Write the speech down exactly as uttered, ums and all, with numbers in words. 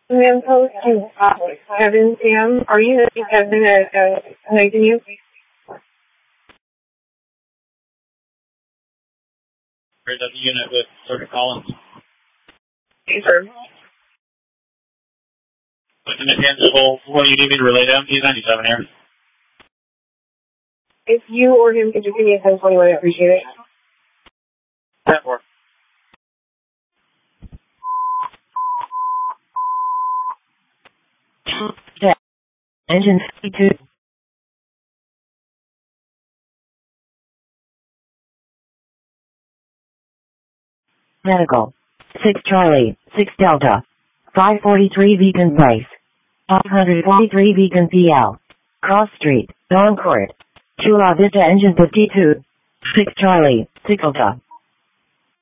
Ma'am, post to uh, Kevin Sam. Are you Kevin at uh, Nathan you? Right at the unit with Sergeant Collins. Yes, sir. With an intangible, what do you need me to relay down? He's ninety-seven here. If you or him could just give me a ten twenty-one, I appreciate it. ten four. Engine fifty-two. Medical. six Charlie, six Delta. five forty-three Beacon Place. five forty-three Beacon P L. Cross Street, Don Court. Chula Vista Engine fifty-two. six Charlie, six Delta.